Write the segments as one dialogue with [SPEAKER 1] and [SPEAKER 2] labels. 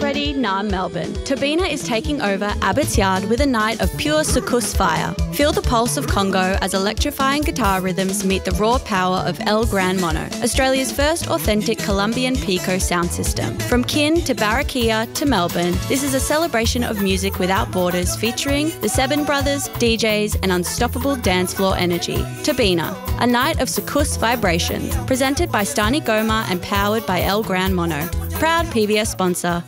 [SPEAKER 1] ready, nah Melbourne. Tabina is taking over Abbots Yard with a night of pure soukous fire. Feel the pulse of Congo as electrifying guitar rhythms meet the raw power of El Gran Mono, Australia's first authentic Colombian Pico sound system. From Kin to Barranquilla to Melbourne, this is a celebration of music without borders featuring the Seven Brothers, DJs and unstoppable dance floor energy. Tabina, a night of soukous vibrations, presented by Stani Goma and powered by El Gran Mono. Proud PBS sponsor.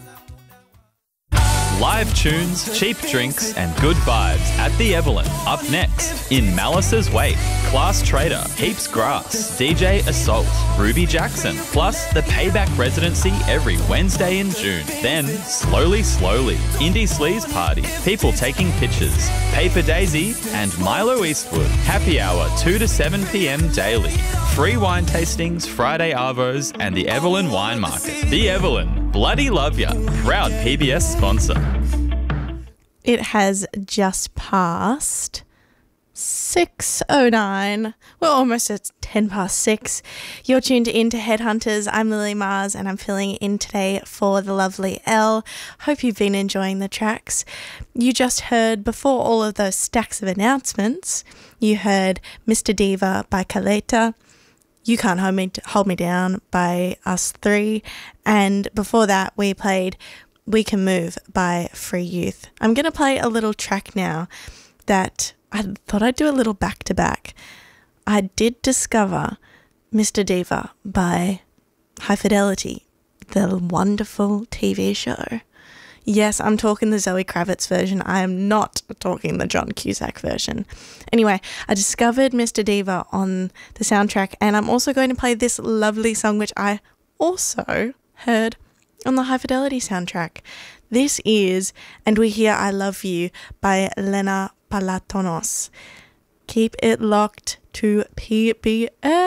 [SPEAKER 2] Live tunes, cheap drinks and good vibes at the Evelyn. Up next, in Malice's Wake, Class Trader, Heaps Grass, DJ Assault, Ruby Jackson, plus the Payback Residency every Wednesday in June. Then, Slowly, Indie Sleaze Party, people taking pictures, Paper Daisy and Milo Eastwood. Happy hour 2 to 7 p.m. daily. Free wine tastings, Friday Arvos and the Evelyn Wine Market. The Evelyn, bloody love ya. Proud PBS sponsor.
[SPEAKER 3] It has just passed 6:09. We're almost at 10 past 6. You're tuned in to Headhunters. I'm Lily Mars and I'm filling in today for the lovely Elle. Hope you've been enjoying the tracks. You just heard, before all of those stacks of announcements, you heard Mr. Diva by Caleta, You Can't Hold Me Down by Us Three, and before that we played We Can Move by Free Youth. I'm going to play a little track now that I thought I'd do a little back-to-back. I did discover Mr. Diva by High Fidelity, the wonderful TV show. Yes, I'm talking the Zoe Kravitz version. I am not talking the John Cusack version. Anyway, I discovered Mr. Diva on the soundtrack, and I'm also going to play this lovely song which I also heard on the High Fidelity soundtrack. This is And We Hear I Love You by Lena Palatonos. Keep it locked to PBS.